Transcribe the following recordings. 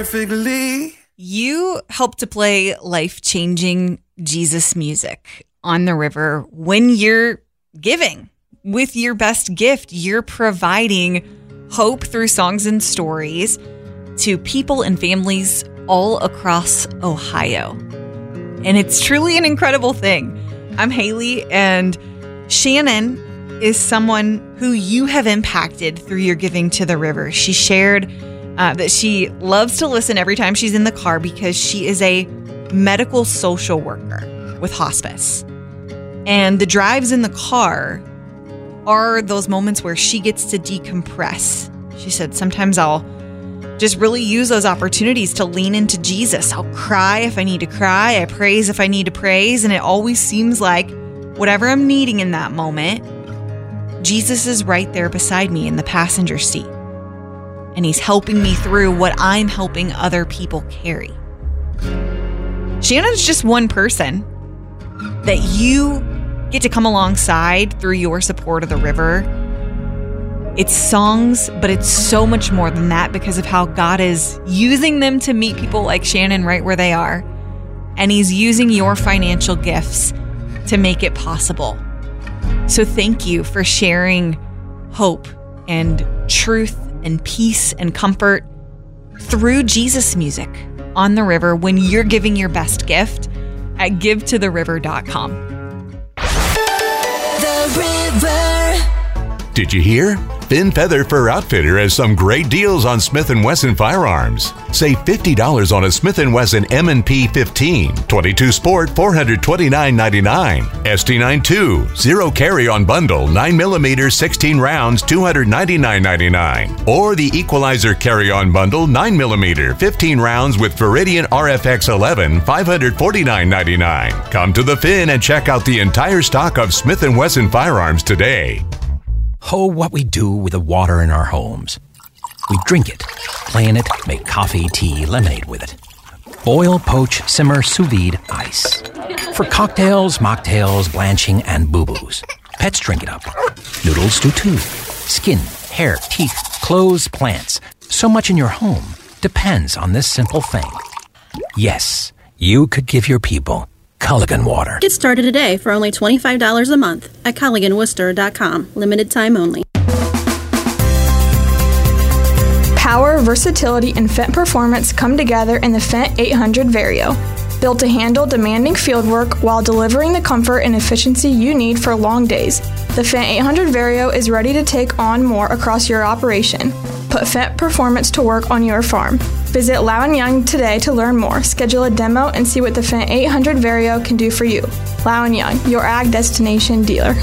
perfectly. You help to play life-changing Jesus music on the river when you're giving. With your best gift, you're providing hope through songs and stories to people and families all across Ohio. And it's truly an incredible thing. I'm Haley, and Shannon is someone who you have impacted through your giving to the river. She shared that she loves to listen every time she's in the car because she is a medical social worker with hospice. And the drives in the car are those moments where she gets to decompress. She said, sometimes I'll just really use those opportunities to lean into Jesus. I'll cry if I need to cry. I praise if I need to praise. And it always seems like whatever I'm needing in that moment, Jesus is right there beside me in the passenger seat. And he's helping me through what I'm helping other people carry. Shannon's just one person that you get to come alongside through your support of the river. It's songs, but it's so much more than that because of how God is using them to meet people like Shannon right where they are. And he's using your financial gifts to make it possible. So thank you for sharing hope and truth and peace and comfort through Jesus music on the river when you're giving your best gift at givetotheriver.com. The River. Did you hear? Finn Feather Fur Outfitter has some great deals on Smith & Wesson firearms. Save $50 on a Smith & Wesson M&P 15, 22 Sport, $429.99. ST9 0 carry-on bundle, 9mm, 16 rounds, $299.99. Or the Equalizer carry-on bundle, 9mm, 15 rounds with Viridian RFX 11, $549.99. Come to the Finn and check out the entire stock of Smith & Wesson firearms today. Oh, what we do with the water in our homes. We drink it, play in it, make coffee, tea, lemonade with it. Boil, poach, simmer, sous vide, ice. For cocktails, mocktails, blanching, and boo-boos. Pets drink it up. Noodles do too. Skin, hair, teeth, clothes, plants. So much in your home depends on this simple thing. Yes, you could give your people Culligan water. Get started today for only $25 a month at CulliganWorcester.com. Limited time only. Power, versatility, and Fendt performance come together in the Fendt 800 Vario. Built to handle demanding fieldwork while delivering the comfort and efficiency you need for long days, the Fendt 800 Vario is ready to take on more across your operation. Put Fendt performance to work on your farm. Visit Lau & Young today to learn more, schedule a demo, and see what the Fendt 800 Vario can do for you. Lau & Young, your ag destination dealer.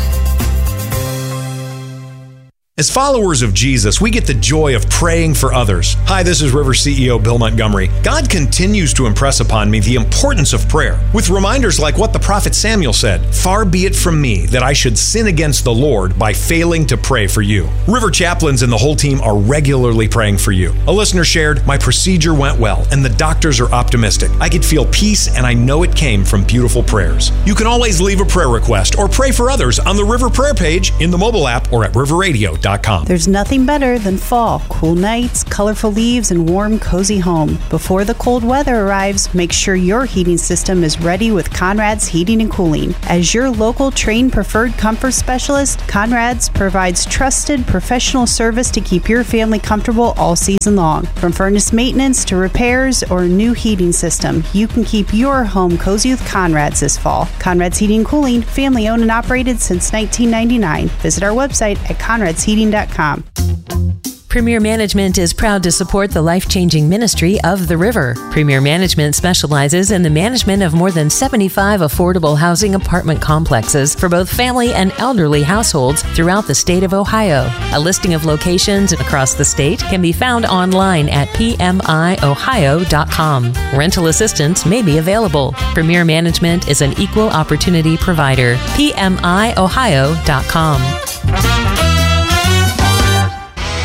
As followers of Jesus, we get the joy of praying for others. Hi, this is River CEO Bill Montgomery. God continues to impress upon me the importance of prayer, with reminders like what the prophet Samuel said, "Far be it from me that I should sin against the Lord by failing to pray for you." River chaplains and the whole team are regularly praying for you. A listener shared, "My procedure went well, and the doctors are optimistic. I could feel peace, and I know it came from beautiful prayers." You can always leave a prayer request or pray for others on the River Prayer page in the mobile app or at riverradio.com. There's nothing better than fall, cool nights, colorful leaves, and warm, cozy home. Before the cold weather arrives, make sure your heating system is ready with Conrad's Heating and Cooling. As your local trained preferred comfort specialist, Conrad's provides trusted professional service to keep your family comfortable all season long. From furnace maintenance to repairs or a new heating system, you can keep your home cozy with Conrad's this fall. Conrad's Heating and Cooling, family owned and operated since 1999. Visit our website at conradsheating.com. Premier Management is proud to support the life-changing ministry of the River. Premier Management specializes in the management of more than 75 affordable housing apartment complexes for both family and elderly households throughout the state of Ohio. A listing of locations across the state can be found online at pmiohio.com. Rental assistance may be available. Premier Management is an equal opportunity provider. pmiohio.com.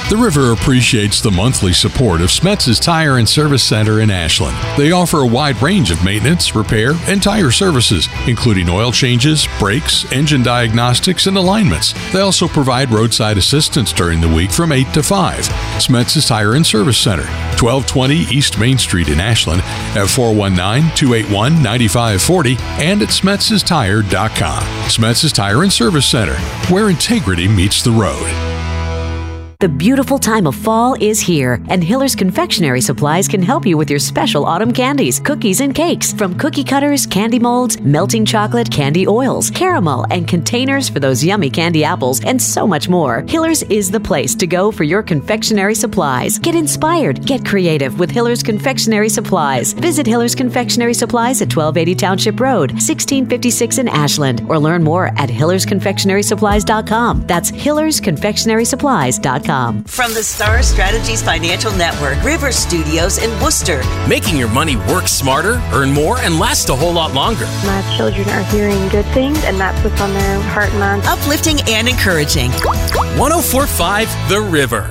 The River appreciates the monthly support of Smetz's Tire and Service Center in Ashland. They offer a wide range of maintenance, repair, and tire services, including oil changes, brakes, engine diagnostics, and alignments. They also provide roadside assistance during the week from 8 to 5. Smetz's Tire and Service Center, 1220 East Main Street in Ashland, at 419-281-9540 and at Smetz'sTire.com. Smetz's Tire and Service Center, where integrity meets the road. The beautiful time of fall is here, and Hiller's Confectionery Supplies can help you with your special autumn candies, cookies, and cakes. From cookie cutters, candy molds, melting chocolate, candy oils, caramel, and containers for those yummy candy apples, and so much more. Hiller's is the place to go for your confectionery supplies. Get inspired, get creative with Hiller's Confectionery Supplies. Visit Hiller's Confectionery Supplies at 1280 Township Road, 1656 in Ashland, or learn more at HillersConfectionerySupplies.com. That's HillersConfectionerySupplies.com. From the Star Strategies Financial Network, River Studios in Worcester. Making your money work smarter, earn more, and last a whole lot longer. My children are hearing good things, and that's what's on their heart and mind. Uplifting and encouraging. 104.5 The River.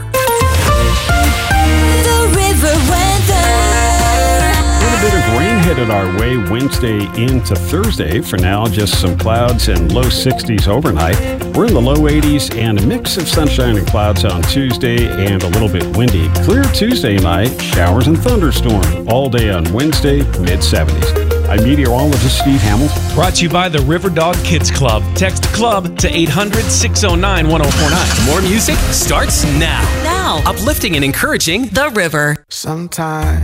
The River weather. A little bit of rain headed our way Wednesday into Thursday. For now, just some clouds and low 60s overnight. We're in the low 80s and a mix of sunshine and clouds on Tuesday and a little bit windy. Clear Tuesday night, showers and thunderstorms all day on Wednesday, mid-70s. I'm meteorologist Steve Hamilton. Brought to you by the River Dog Kids Club. Text CLUB to 800-609-1049. More music starts now. Now. Uplifting and encouraging The River. Sometimes